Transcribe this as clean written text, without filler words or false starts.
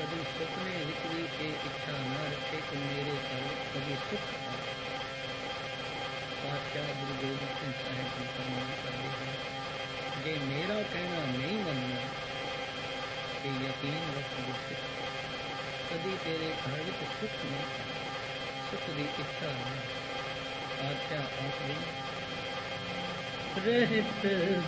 ਕਦੀ ਸੁਪਨੇ ਵਿੱਚ ਵੀ ਇਹ ਇੱਛਾ ਨਾ ਰੱਖੇ ਕਿ ਮੇਰੇ ਘਰ ਕਦੀ ਸੁੱਖ ਆਵੇ। ਪਾਤਸ਼ਾਹ ਗੁਰੂ ਗੋਬਿੰਦ ਸਿੰਘ ਸਾਹਿਬ ਜੀ ਫਰਮਾਨ ਕਰਦੇ ਹਨ, ਜੇ ਮੇਰਾ ਕਹਿਣਾ ਨਹੀਂ ਮੰਨਣਾ ਤੇ ਯਕੀਨ ਰੱਖ ਗੁਰਸਿੱਖ, ਕਦੀ ਤੇਰੇ ਘਰ ਵਿੱਚ ਸੁੱਖ ਨਹੀਂ ਆਵੇ, ਸੁੱਖ ਦੀ ਇੱਛਾ ਨਹੀਂ। ਪਾਤਸ਼ਾਹ ਆਖਦੇ ਰਹਿਤ